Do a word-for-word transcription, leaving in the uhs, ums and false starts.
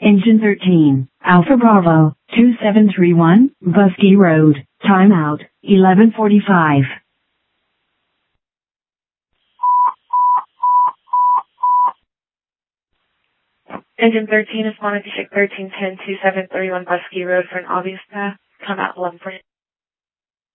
Engine thirteen, Alpha Bravo, two seven three one, Buskey Road, timeout, eleven forty-five. Engine thirteen is Montana District thirteen ten two seven three one Buskey Road for an obvious path. Come out eleven forty.